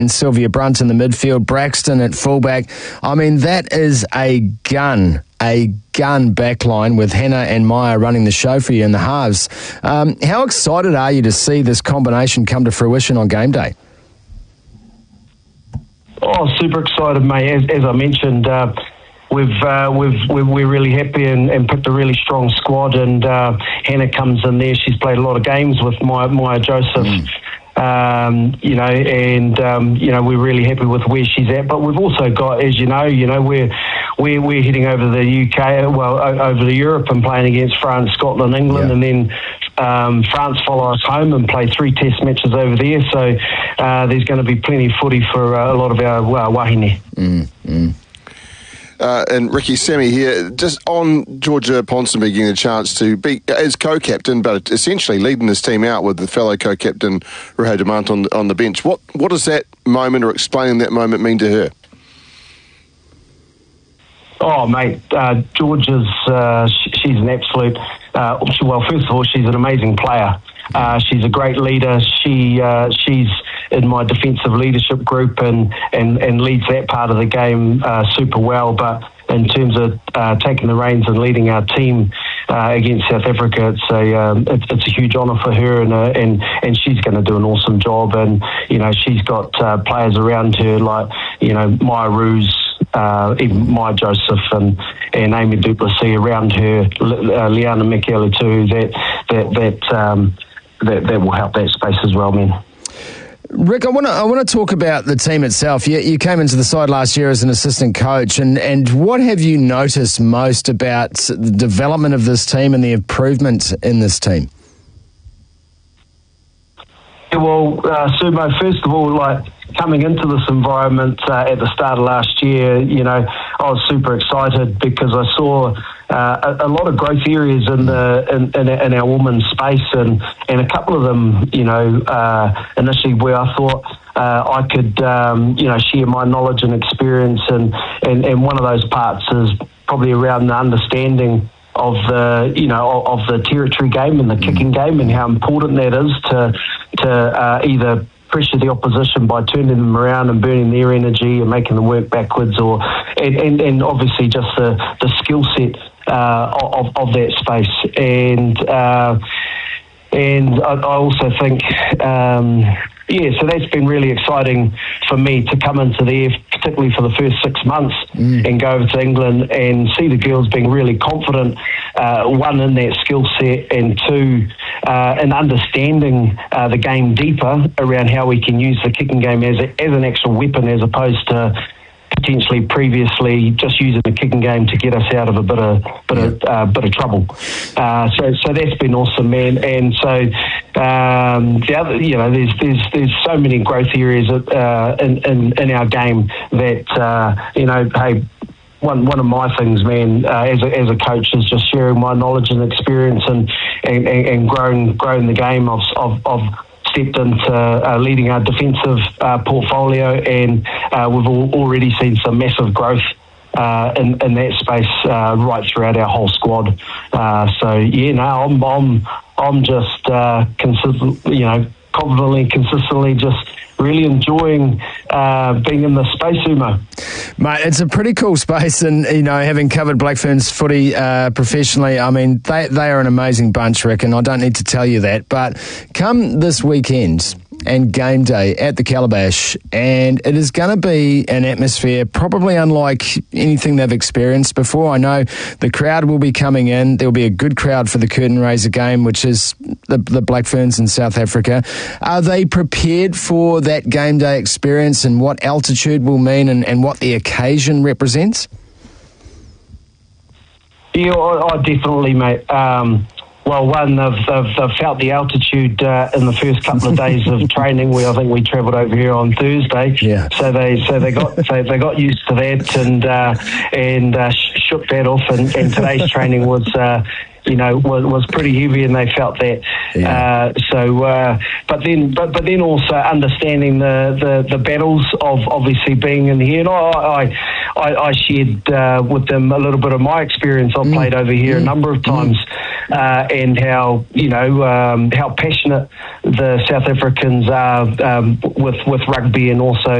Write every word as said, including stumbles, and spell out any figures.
and Sylvia Brunt in the midfield, Braxton at fullback. I mean, that is a gun, a gun backline with Hannah and Maya running the show for you in the halves. Um, how excited are you to see this combination come to fruition on game day? Oh, super excited, mate. As, as I mentioned, uh, we've, uh, we've, we've, we're really happy and, and picked a really strong squad, and uh, Hannah comes in there. She's played a lot of games with Maya, Maya Joseph. Mm. Um, you know, and um, you know, we're really happy with where she's at. But we've also got, as you know, you know, we're we're we're heading over the U K, well, over to Europe and playing against France, Scotland, England, yeah. and then um, France follow us home and play three Test matches over there. So uh, there's going to be plenty of footy for uh, a lot of our well, wahine. Mm, mm. Uh, and Ricky, Sammy here, just on Georgia Ponsonby getting a chance to be as co-captain, but essentially leading his team out with the fellow co-captain Ruho Demant on, on the bench. What what does that moment, or explaining that moment, mean to her? Oh, mate, uh, Georgia's, uh, she's an absolute, uh, well, first of all, she's an amazing player. Uh, she's a great leader. She uh, she's in my defensive leadership group and, and, and leads that part of the game uh, super well. But in terms of uh, taking the reins and leading our team uh, against South Africa, it's a um, it's, it's a huge honour for her, and uh, and and she's going to do an awesome job. And you know, she's got uh, players around her like you know Maya Roos, uh, even Maya Joseph and, and Amy Duplessis around her, uh, Liana Michele too. That that that. Um, That, that will help that space as well, man. Rick, I want to I want to talk about the team itself. You, you came into the side last year as an assistant coach, and, and what have you noticed most about the development of this team and the improvement in this team? Yeah, well, uh, Sumo, first of all, like coming into this environment uh, at the start of last year, you know, I was super excited because I saw uh, a, a lot of growth areas in the in, in, in our women's space, and, and a couple of them, you know, uh, initially where I thought uh, I could, um, you know, share my knowledge and experience, and, and, and one of those parts is probably around the understanding of the, you know, of the territory game and the kicking game, and how important that is to to uh, either pressure the opposition by turning them around and burning their energy and making them work backwards, or and, and, and obviously just the, the skill set uh, of, of that space. And uh, and I, I also think, um, yeah, so that's been really exciting for me to come into there, particularly for the first six months, mm. and go over to England and see the girls being really confident, uh, one, in that skill set, and two, uh, in understanding uh, the game deeper around how we can use the kicking game as, a, as an actual weapon, as opposed to potentially previously just using the kicking game to get us out of a bit of bit of uh, bit of trouble. Uh, so so that's been awesome, man. And so um, the other, you know, there's there's there's so many growth areas uh, in, in in our game that uh, you know, hey. One one of my things, man, uh, as a as a coach, is just sharing my knowledge and experience, and and, and growing growing the game. I've I've, I've stepped into uh, leading our defensive uh, portfolio, and uh, we've all already seen some massive growth uh, in in that space uh, right throughout our whole squad. Uh, so yeah, no, I'm I'm I'm just uh, consistent, you know, confidently, consistently, just really enjoying uh, being in the space, Umo. Mate, it's a pretty cool space, and, you know, having covered Black Ferns footy uh, professionally, I mean, they, they are an amazing bunch, Rick, and I don't need to tell you that. But come this weekend and game day at the Calabash, and it is going to be an atmosphere probably unlike anything they've experienced before. I know the crowd will be coming in. There'll be a good crowd for the curtain raiser game, which is the, the Black Ferns in South Africa. Are they prepared for that game day experience, and what altitude will mean, and, and what the occasion represents? Yeah, I, I definitely, mate. Um, Well, one, they've, they've, they've felt the altitude uh, in the first couple of days of training. We, I think we travelled over here on Thursday, yeah. So they, so they got, they, they got used to that, and uh, and uh, shook that off. And, and today's training was, uh, you know, was, was pretty heavy, and they felt that. Yeah. Uh, so, uh, but then, but but then also understanding the, the, the battles of obviously being in here. And I, I I, I shared uh, with them a little bit of my experience. I played over here a number of times, uh, and how you know um, how passionate the South Africans are um, with with rugby, and also